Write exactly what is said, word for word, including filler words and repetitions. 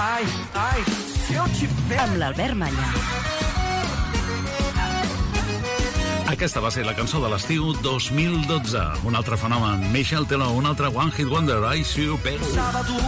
Ai, ai, si eu tiver... Amb l'Albert Malla. Aquesta va ser la cançó de l'estiu dos mil dotze. Un altre fenomen, Michel Teló, un altre One Hit Wonder, I See You Pale.